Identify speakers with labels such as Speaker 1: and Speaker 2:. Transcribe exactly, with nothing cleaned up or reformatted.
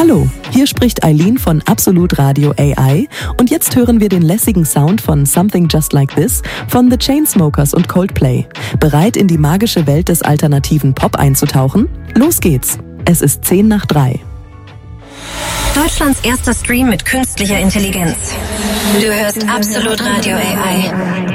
Speaker 1: Hallo, hier spricht Eileen von Absolut Radio A I und jetzt hören wir den lässigen Sound von Something Just Like This von The Chainsmokers und Coldplay. Bereit, in die magische Welt des alternativen Pop einzutauchen? Los geht's! Es ist zehn nach drei.
Speaker 2: Deutschlands erster Stream mit künstlicher Intelligenz. Du hörst Absolut Radio A I.